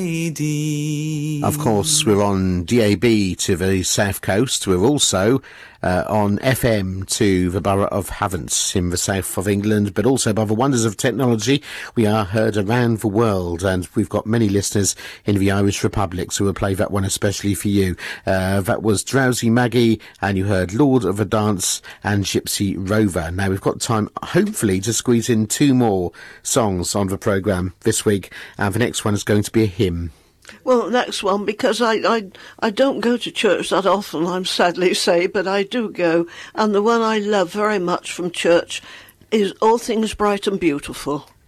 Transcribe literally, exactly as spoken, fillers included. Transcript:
Of course, we're on D A B to the south coast. We're also uh, on F M to the borough of Havant in the south of England, but also by the wonders of technology, we are heard around the world, and we've got many listeners in the Irish Republic, so we'll play that one especially for you. Uh, that was Drowsy Maggie, and you heard Lord of the Dance and Gypsy Rover. Now, we've got time, hopefully, to squeeze in two more songs on the programme this week, and the next one is going to be a hymn. Well, next one, because I, I, I don't go to church that often, I'm sadly say, but I do go. And the one I love very much from church is All Things Bright and Beautiful.